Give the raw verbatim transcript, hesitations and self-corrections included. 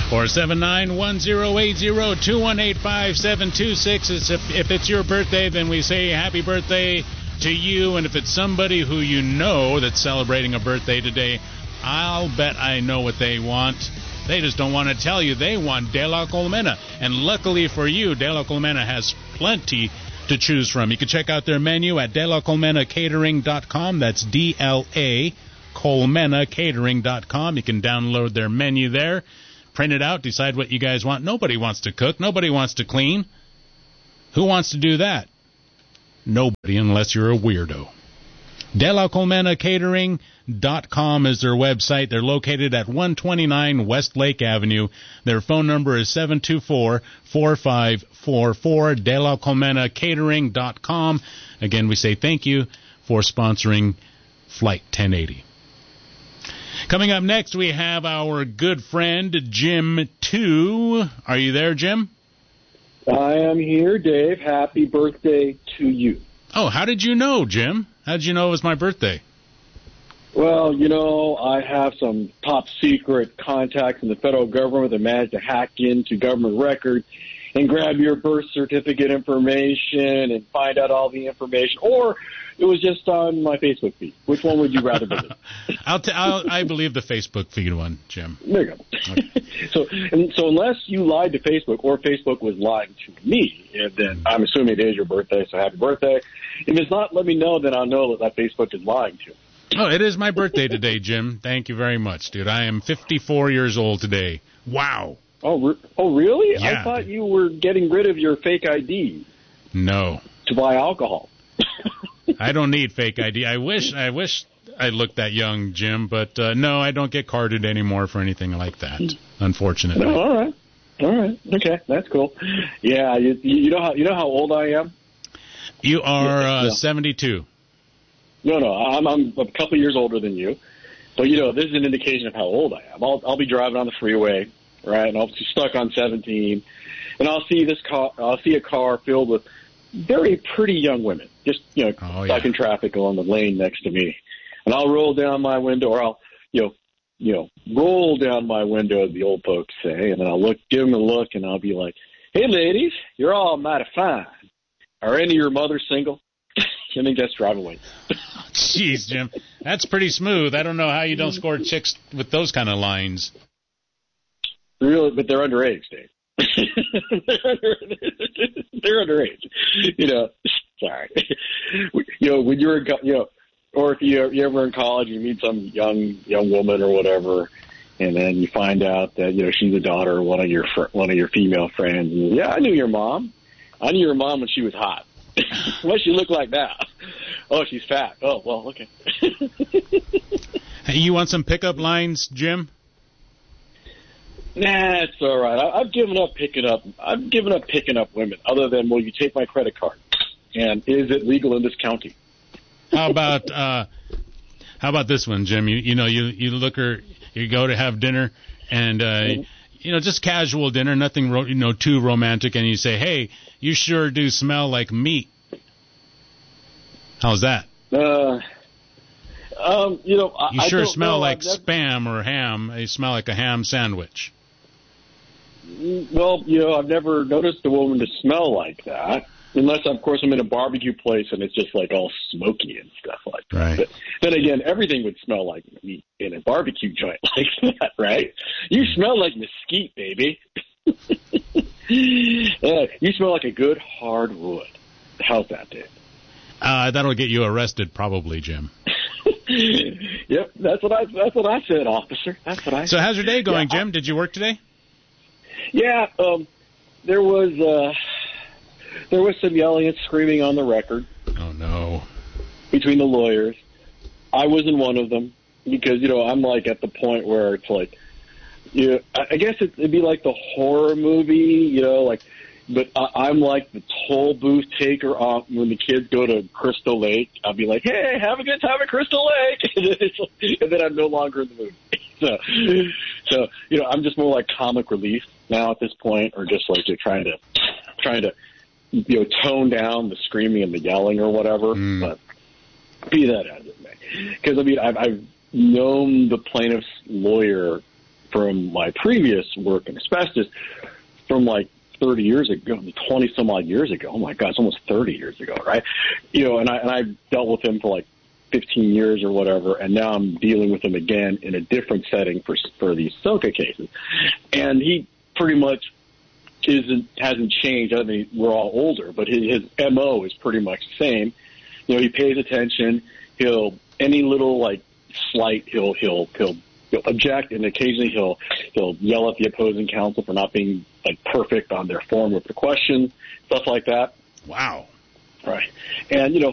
four seven nine, one zero eight zero, two one eight, five seven two six. It's if, if it's your birthday, then we say happy birthday to you. And if it's somebody who you know that's celebrating a birthday today, I'll bet I know what they want. They just don't want to tell you. They want De La Colmena. And luckily for you, De La Colmena has plenty to choose from. You can check out their menu at de la colmena catering dot com. That's D L A colmena catering dot com. You can download their menu there, print it out, decide what you guys want. Nobody wants to cook. Nobody wants to clean. Who wants to do that? Nobody, unless you're a weirdo. de la colmena catering dot com is their website. They're located at one twenty-nine West Lake Avenue. Their phone number is seven two four, four five four four, de la colmena catering dot com. Again, we say thank you for sponsoring Flight ten eighty. Coming up next, we have our good friend Jim two. Are you there, Jim? I am here, Dave. Happy birthday to you. Oh, how did you know, Jim? How did you know it was my birthday? Well, you know, I have some top secret contacts in the federal government that managed to hack into government records and grab your birth certificate information and find out all the information. Or it was just on my Facebook feed. Which one would you rather believe? I'll t- I'll, I believe the Facebook feed one, Jim. There you go. Okay. so, and, so unless you lied to Facebook or Facebook was lying to me, then I'm assuming it is your birthday, so happy birthday. If it's not, let me know, then I'll know that, that Facebook is lying to. Oh, it is my birthday today, Jim. Thank you very much, dude. I am fifty-four years old today. Wow. Oh, re- oh, really? Yeah, I thought dude. you were getting rid of your fake I D. No. To buy alcohol. I don't need fake I D. I wish I wish I looked that young, Jim, but uh, no, I don't get carded anymore for anything like that, unfortunately. No, all right. All right. Okay, that's cool. Yeah, you, you know how you know how old I am? You are uh, yeah. seventy-two. No, no, I'm, I'm a couple years older than you. But, you know, this is an indication of how old I am. I'll, I'll be driving on the freeway, right, and I'll be stuck on seventeen, and I'll see this car, I'll see a car filled with very pretty young women, just, you know, oh, stuck yeah. in traffic along the lane next to me. And I'll roll down my window, or I'll, you know, you know, roll down my window, as the old folks say, and then I'll look, give them a look, and I'll be like, hey, ladies, you're all mighty fine. Are any of your mothers single? And then just drive away. Jeez, Jim. That's pretty smooth. I don't know how you don't score chicks with those kind of lines. Really, but they're underage, Dave. they're, under, they're underage. You know, sorry. You know, when you're, you know, or if you're, you're ever in college, you meet some young young woman or whatever, and then you find out that, you know, she's the daughter of one of your fr- one of your female friends. And, yeah, I knew your mom. I knew your mom when she was hot. What's she look like now? Oh, she's fat. Oh, well, okay. Hey, you want some pickup lines, Jim? Nah, it's all right. I, I've given up picking up. I've given up picking up women. Other than, will you take my credit card? And is it legal in this county? How about uh, how about this one, Jim? You you know you you look her, you go to have dinner, and uh, mm-hmm. you know just casual dinner, nothing ro- you know too romantic, and you say, hey, you sure do smell like meat. How's that? Uh, um, you know, I, you sure I don't smell know. like never... spam or ham. You smell like a ham sandwich. Well, you know, I've never noticed a woman to smell like that, unless, of course, I'm in a barbecue place and it's just like all smoky and stuff like that. Right. But then again, everything would smell like meat in a barbecue joint like that, right? You smell like mesquite, baby. uh, you smell like a good hard wood. How's that, Dave? Uh, that'll get you arrested, probably, Jim. Yep, that's what I that's what I said, officer. That's what I. So, said. how's your day going, yeah, Jim? Did you work today? Yeah, um, there was uh, there was some yelling and screaming on the record. Oh no! Between the lawyers, I wasn't one of them because you know I'm like at the point where it's like, you know, I guess it'd be like the horror movie, you know, like. But I, I'm like the toll booth taker on when the kids go to Crystal Lake. I'll be like, hey, have a good time at Crystal Lake. and, then it's like, and then I'm no longer in the movie. so, so, you know, I'm just more like comic relief now at this point, or just like you're trying to, trying to, you know, tone down the screaming and the yelling or whatever. Mm. But be that as it may. Because, I mean, I've, I've known the plaintiff's lawyer from my previous work in asbestos from like thirty years ago, twenty some odd years ago. Oh my God, it's almost thirty years ago, right? You know, and I and I dealt with him for like fifteen years or whatever, and now I'm dealing with him again in a different setting for for these SOCA cases, and he pretty much isn't hasn't changed. I mean, we're all older, but his, his M O is pretty much the same. You know, he pays attention. He'll any little like slight, he'll he'll he'll. He'll object, and occasionally he'll he'll yell at the opposing counsel for not being like perfect on their form of the question, stuff like that. Wow. Right. And, you know,